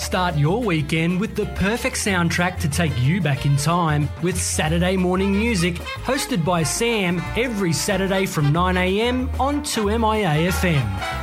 Start your weekend with the perfect soundtrack to take you back in time with Saturday Morning Music, hosted by Sam every Saturday from 9 a.m on 2MIA FM.